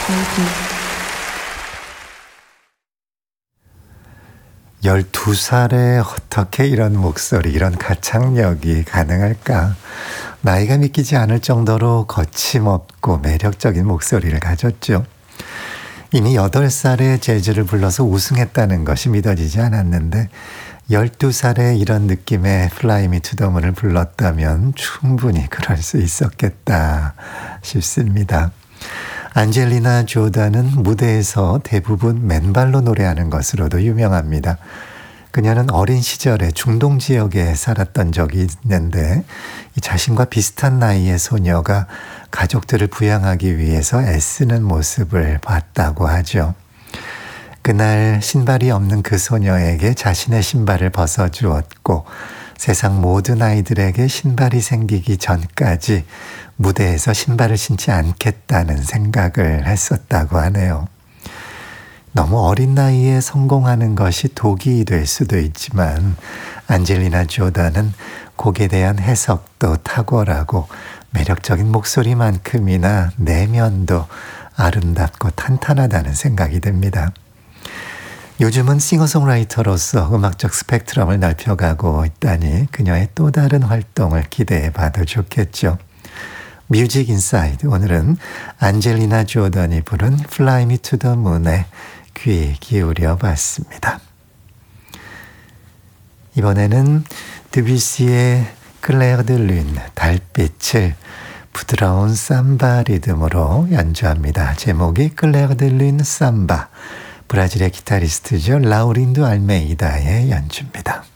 maybe. 12살에 어떻게 이런 목소리, 이런 가창력이 가능할까? 나이가 믿기지 않을 정도로 거침없고 매력적인 목소리를 가졌죠. 이미 8살에 재즈를 불러서 우승했다는 것이 믿어지지 않았는데 12살에 이런 느낌의 Fly Me to the Moon을 불렀다면 충분히 그럴 수 있었겠다 싶습니다. 안젤리나 조단은 무대에서 대부분 맨발로 노래하는 것으로도 유명합니다. 그녀는 어린 시절에 중동 지역에 살았던 적이 있는데 자신과 비슷한 나이의 소녀가 가족들을 부양하기 위해서 애쓰는 모습을 봤다고 하죠. 그날 신발이 없는 그 소녀에게 자신의 신발을 벗어주었고 세상 모든 아이들에게 신발이 생기기 전까지 무대에서 신발을 신지 않겠다는 생각을 했었다고 하네요. 너무 어린 나이에 성공하는 것이 독이 될 수도 있지만 안젤리나 조단은 곡에 대한 해석도 탁월하고 매력적인 목소리만큼이나 내면도 아름답고 탄탄하다는 생각이 듭니다. 요즘은 싱어송라이터로서 음악적 스펙트럼을 넓혀가고 있다니 그녀의 또 다른 활동을 기대해봐도 좋겠죠. 뮤직 인사이드, 오늘은 안젤리나 조던이 부른 Fly Me to the Moon에 귀 기울여 봤습니다. 이번에는 드뷔시의 클레르 드 룬, 달빛을 부드러운 삼바 리듬으로 연주합니다. 제목이 클레르 드 룬 삼바, 브라질의 기타리스트죠. 라우린도 알메이다의 연주입니다.